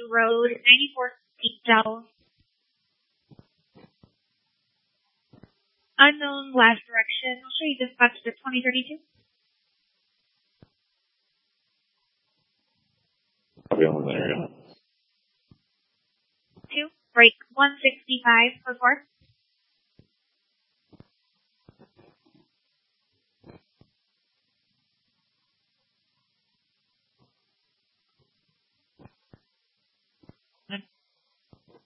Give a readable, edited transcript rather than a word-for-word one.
Road, 94 feet south. Unknown last direction. I'll show you dispatch to 2032. I'll be on the area. 2, break 165 for 4.